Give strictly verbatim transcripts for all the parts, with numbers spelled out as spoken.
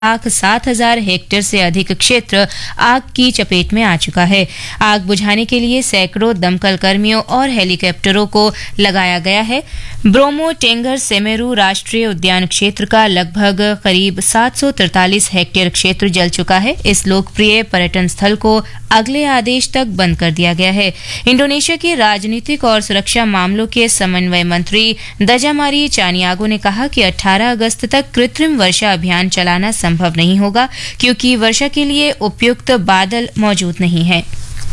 लाख सात हजार हेक्टेयर से अधिक क्षेत्र आग की चपेट में आ चुका है। आग बुझाने के लिए सैकड़ों दमकल कर्मियों और हेलीकॉप्टरों को लगाया गया है। ब्रोमो टेंगर सेमेरू राष्ट्रीय उद्यान क्षेत्र का लगभग करीब सात सौ तैंतालीस हेक्टेयर क्षेत्र जल चुका है। इस लोकप्रिय पर्यटन स्थल को अगले आदेश तक बंद कर दिया गया है। इंडोनेशिया के राजनीतिक और सुरक्षा मामलों के समन्वय मंत्री दजामारी चानियागो ने कहा कि अठारह अगस्त तक कृत्रिम वर्षा अभियान चलाना संभव नहीं होगा क्योंकि वर्षा के लिए उपयुक्त बादल मौजूद नहीं है।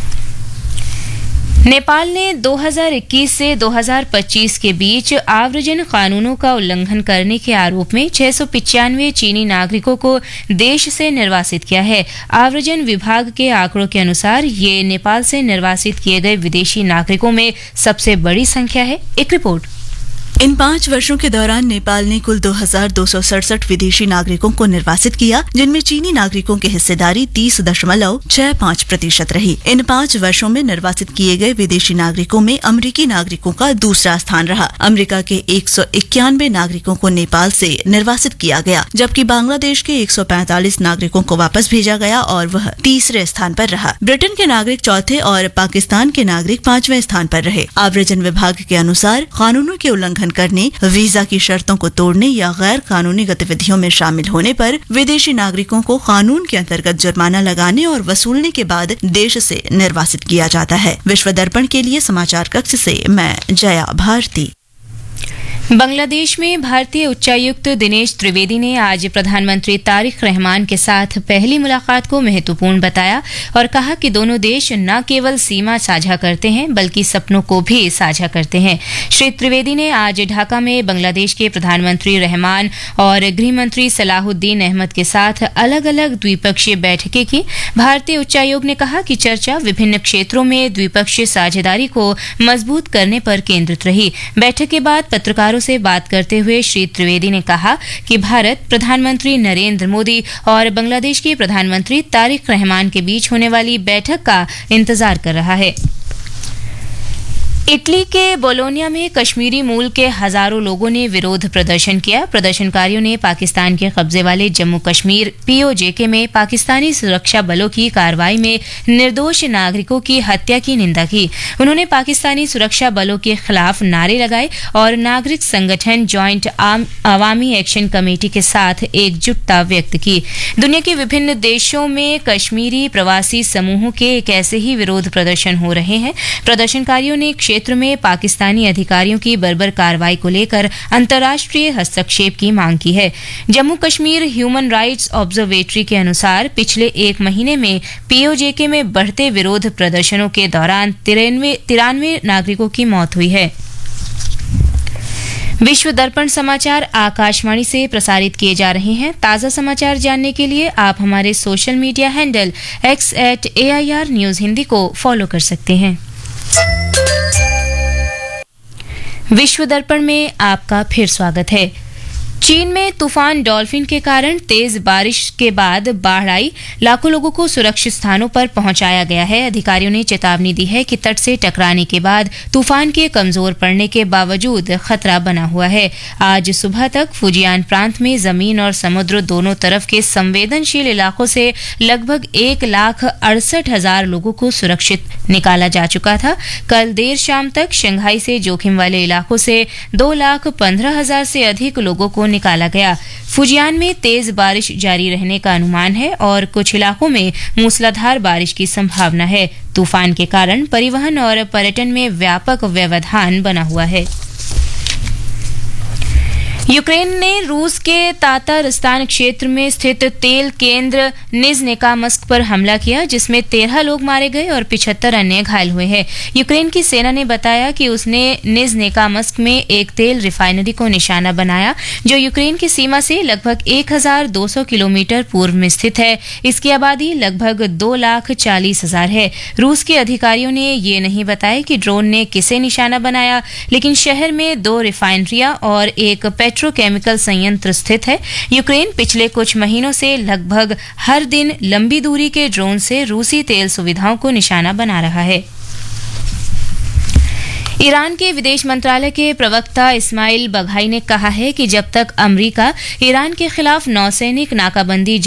नेपाल ने दो हज़ार इक्कीस से दो हज़ार पच्चीस के बीच आव्रजन कानूनों का उल्लंघन करने के आरोप में छह सौ पिचानवे चीनी नागरिकों को देश से निर्वासित किया है। आव्रजन विभाग के आंकड़ों के अनुसार ये नेपाल से निर्वासित किए गए विदेशी नागरिकों में सबसे बड़ी संख्या है। एक रिपोर्ट। इन पाँच वर्षों के दौरान नेपाल ने कुल दो हजार दो सौ सड़सठ विदेशी नागरिकों को निर्वासित किया, जिनमें चीनी नागरिकों की हिस्सेदारी तीस दशमलव छह पाँच प्रतिशत रही। इन पाँच वर्षों में निर्वासित किए गए विदेशी नागरिकों में अमेरिकी नागरिकों का दूसरा स्थान रहा। अमेरिका के एक सौ इक्यानवे नागरिकों को नेपाल से निर्वासित किया गया, जबकि बांग्लादेश के एक सौ पैंतालीस नागरिकों को वापस भेजा गया और वह तीसरे स्थान पर रहा। ब्रिटेन के नागरिक चौथे और पाकिस्तान के नागरिक पांचवें स्थान पर रहे। आव्रजन विभाग के अनुसार कानूनों के उल्लंघन करने, वीजा की शर्तों को तोड़ने या गैर कानूनी गतिविधियों में शामिल होने पर विदेशी नागरिकों को कानून के अंतर्गत जुर्माना लगाने और वसूलने के बाद देश से निर्वासित किया जाता है। विश्व दर्पण के लिए समाचार कक्ष से मैं जया भारती। बांग्लादेश में भारतीय उच्चायुक्त दिनेश त्रिवेदी ने आज प्रधानमंत्री तारिक रहमान के साथ पहली मुलाकात को महत्वपूर्ण बताया और कहा कि दोनों देश न केवल सीमा साझा करते हैं बल्कि सपनों को भी साझा करते हैं। श्री त्रिवेदी ने आज ढाका में बांग्लादेश के प्रधानमंत्री रहमान और गृहमंत्री सलाहुद्दीन अहमद के साथ अलग अलग द्विपक्षीय बैठकें की। भारतीय उच्चायोग ने कहा कि चर्चा विभिन्न क्षेत्रों में द्विपक्षीय साझेदारी को मजबूत करने पर केंद्रित रही। बैठक के बाद पत्रकारों से बात करते हुए श्री त्रिवेदी ने कहा कि भारत प्रधानमंत्री नरेंद्र मोदी और बांग्लादेश के प्रधानमंत्री तारिक रहमान के बीच होने वाली बैठक का इंतजार कर रहा है। इटली के बोलोनिया में कश्मीरी मूल के हजारों लोगों ने विरोध प्रदर्शन किया। प्रदर्शनकारियों ने पाकिस्तान के कब्जे वाले जम्मू कश्मीर पीओजेके में पाकिस्तानी सुरक्षा बलों की कार्रवाई में निर्दोष नागरिकों की हत्या की निंदा की। उन्होंने पाकिस्तानी सुरक्षा बलों के खिलाफ नारे लगाए और नागरिक संगठन जॉइंट अवामी एक्शन कमेटी के साथ एकजुटता व्यक्त की। दुनिया के विभिन्न देशों में कश्मीरी प्रवासी समूहों के एक ऐसे ही विरोध प्रदर्शन हो रहे हैं। प्रदर्शनकारियों ने क्षेत्र में पाकिस्तानी अधिकारियों की बर्बर कार्रवाई को लेकर अंतर्राष्ट्रीय हस्तक्षेप की मांग की है। Jammu Kashmir human rights observatory के अनुसार पिछले एक महीने में पीओजेके में बढ़ते विरोध प्रदर्शनों के दौरान तिरानवे नागरिकों की मौत हुई है। विश्व दर्पण समाचार आकाशवाणी से प्रसारित किए जा रहे हैं। ताज़ा समाचार जानने के लिए आप हमारे social media handle x eight A I R news Hindi को फॉलो कर सकते हैं। विश्व दर्पण में आपका फिर स्वागत है। चीन में तूफान डॉल्फिन के कारण तेज बारिश के बाद बाढ़ आई, लाखों लोगों को सुरक्षित स्थानों पर पहुंचाया गया है। अधिकारियों ने चेतावनी दी है कि तट से टकराने के बाद तूफान के कमजोर पड़ने के बावजूद खतरा बना हुआ है। आज सुबह तक फुजियान प्रांत में जमीन और समुद्र दोनों तरफ के संवेदनशील इलाकों से लगभग एक लाख अड़सठ हजार लोगों को सुरक्षित निकाला जा चुका था। कल देर शाम तक शंघाई से जोखिम वाले इलाकों से दो लाख पंद्रह हजार से अधिक लोगों को निकाला गया। फुजियान में तेज बारिश जारी रहने का अनुमान है और कुछ इलाकों में मूसलाधार बारिश की संभावना है। तूफान के कारण परिवहन और पर्यटन में व्यापक व्यवधान बना हुआ है। यूक्रेन ने रूस के तातारिस्तान क्षेत्र में स्थित तेल केंद्र निजनेकामस्क पर हमला किया, जिसमें तेरह लोग मारे गए और पिछहत्तर अन्य घायल हुए हैं। यूक्रेन की सेना ने बताया कि उसने निजनेकामस्क में एक तेल रिफाइनरी को निशाना बनाया, जो यूक्रेन की सीमा से लगभग एक हजार दो सौ किलोमीटर पूर्व में स्थित है। इसकी आबादी लगभग दो लाख चालीस हजार है। रूस के अधिकारियों ने ये नहीं बताया कि ड्रोन ने किसे निशाना बनाया, लेकिन शहर में दो रिफाइनरियां और एक पेट्रोकेमिकल संयंत्र स्थित है। यूक्रेन पिछले कुछ महीनों से लगभग हर दिन लंबी दूरी के ड्रोन से रूसी तेल सुविधाओं को निशाना बना रहा है। ईरान के विदेश मंत्रालय के प्रवक्ता इस्माइल बघाई ने कहा है कि जब तक अमरीका ईरान के खिलाफ नौसैनिक नाकाबंदी